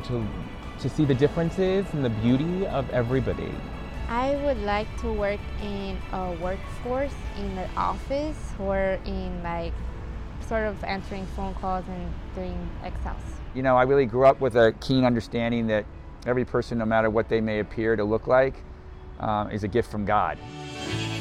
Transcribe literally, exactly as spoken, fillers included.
to, to see the differences and the beauty of everybody. I would like to work in a workforce, in the office, or in like sort of answering phone calls and doing Excels. You know, I really grew up with a keen understanding that every person, no matter what they may appear to look like, um, is a gift from God.